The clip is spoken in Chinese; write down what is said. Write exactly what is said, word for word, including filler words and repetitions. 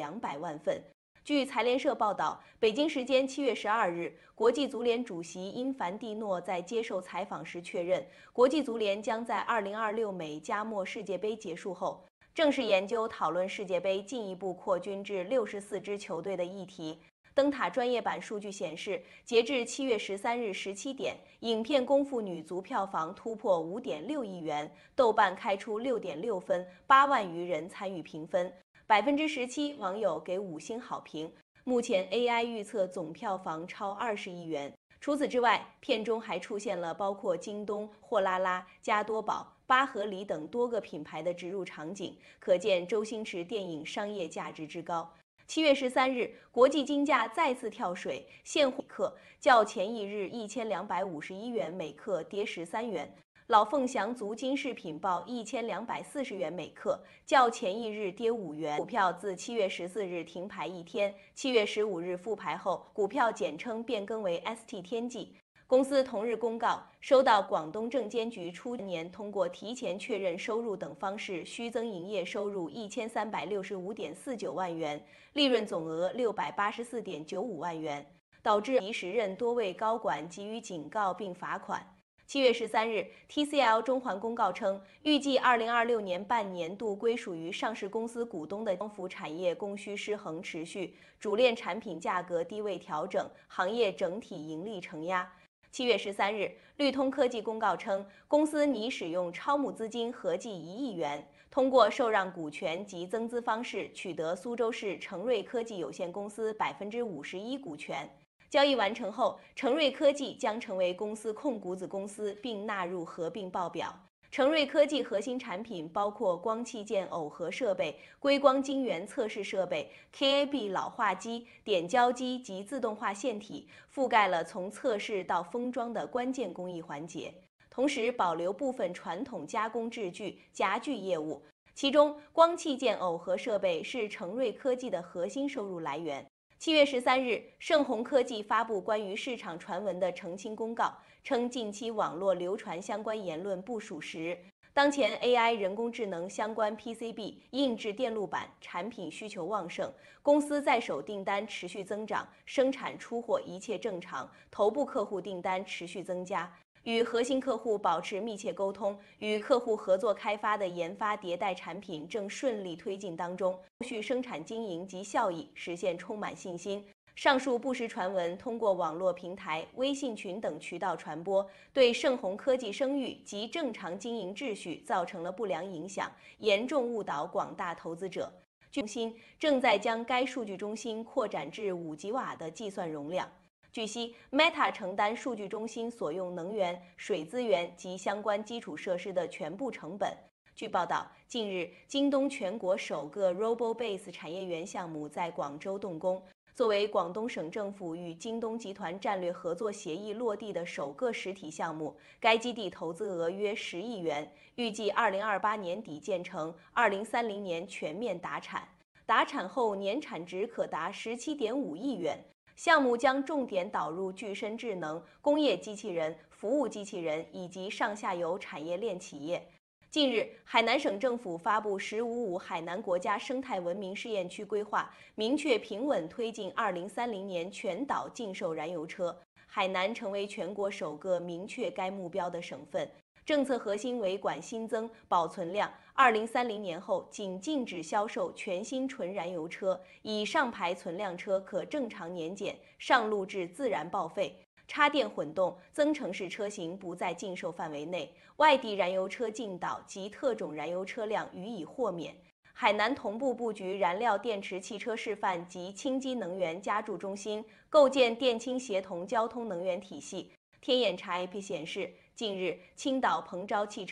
两百万份。据财联社报道，北京时间七月十二日，国际足联主席因凡蒂诺在接受采访时确认，国际足联将在二零二六美加墨世界杯结束后，正式研究讨论世界杯进一步扩军至六十四支球队的议题。灯塔专业版数据显示，截至七月十三日十七点，影片《功夫》女足票房突破五点六亿元，豆瓣开出六点六分，八万余人参与评分。百分之十七网友给五星好评。目前 A I 预测总票房超二十亿元。除此之外，片中还出现了包括京东、货拉拉、加多宝、巴合里等多个品牌的植入场景，可见周星驰电影商业价值之高。七月十三日，国际金价再次跳水，现货克较前一日一千两百五十一元每克跌十三元。老凤祥族金饰品报一千两百四十元每克，较前一日跌五元。股票自七月十四日停牌一天，七月十五日复牌后，股票简称变更为 S T 天际。公司同日公告，收到广东证监局初年通过提前确认收入等方式虚增营业收入一千三百六十五点四九万元，利润总额六百八十四点九五万元，导致其时任多位高管给予警告并罚款。七月十三日 ，T C L 中环公告称，预计二零二六年半年度归属于上市公司股东的光伏产业供需失衡持续，主链产品价格低位调整，行业整体盈利承压。七月十三日，绿通科技公告称，公司拟使用超募资金合计一亿元，通过受让股权及增资方式取得苏州市成瑞科技有限公司百分之五十一股权。交易完成后，成瑞科技将成为公司控股子公司，并纳入合并报表。成瑞科技核心产品包括光器件耦合设备、硅光晶圆测试设备、K A B 老化机、点胶机及自动化线体，覆盖了从测试到封装的关键工艺环节。同时保留部分传统加工制具、夹具业务，其中光器件耦合设备是成瑞科技的核心收入来源。七月十三日，盛虹科技发布关于市场传闻的澄清公告，称近期网络流传相关言论不属实。当前 A I 人工智能相关 P C B 硬质电路板产品需求旺盛，公司在手订单持续增长，生产出货一切正常，头部客户订单持续增加。与核心客户保持密切沟通，与客户合作开发的研发迭代产品正顺利推进当中，后续生产经营及效益实现充满信心。上述不实传闻通过网络平台、微信群等渠道传播，对盛虹科技声誉及正常经营秩序造成了不良影响，严重误导广大投资者。中心正在将该数据中心扩展至五吉瓦的计算容量。据悉 ，Meta 承担数据中心所用能源、水资源及相关基础设施的全部成本。据报道，近日，京东全国首个 RoboBase 产业园项目在广州动工。作为广东省政府与京东集团战略合作协议落地的首个实体项目，该基地投资额约十亿元，预计二零二八年底建成，二零三零年全面达产。达产后年产值可达十七点五亿元。项目将重点导入具身智能、工业机器人、服务机器人以及上下游产业链企业。近日，海南省政府发布“十五五”海南国家生态文明试验区规划，明确平稳推进二零三零年全岛禁售燃油车。海南成为全国首个明确该目标的省份。政策核心为管新增、保存量，二零三零年后仅禁止销售全新纯燃油车，以上牌存量车可正常年检，上路至自然报废。插电混动、增程式车型不在禁售范围内，外地燃油车进岛及特种燃油车辆予以豁免。海南同步布局燃料电池汽车示范及氢基能源加注中心，构建电氢协同交通能源体系。天眼查 A P P 显示，近日青岛彭昭汽车